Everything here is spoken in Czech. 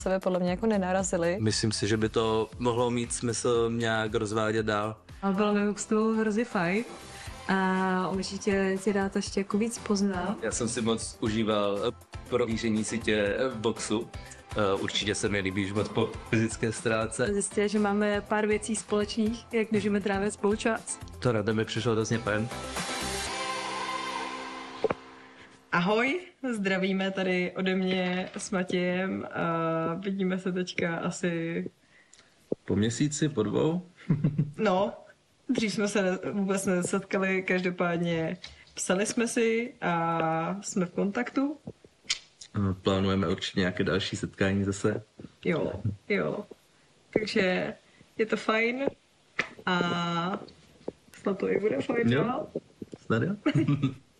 sebe podle mě jako nenarazili. Myslím si, že by to mohlo mít smysl nějak rozvádět dál. A bylo mi s tou hrozně fajn a určitě si dá to ještě jako víc poznat. Já jsem si moc užíval prohlížení si tě v boxu. Určitě se mi líbí život po fyzické stránce. Zjistila, že máme pár věcí společných, jak můžeme trávit spolu čas. To rada mi přišlo hrozně fajn. Ahoj, zdravíme tady ode mě s Matějem a vidíme se teďka asi... Po měsíci, po 2? No, dřív jsme se vůbec nesetkali, každopádně psali jsme si a jsme v kontaktu. Plánujeme určitě nějaké další setkání zase. Jo. Takže je to fajn a snad to i bude fajn. Jo, snad jo.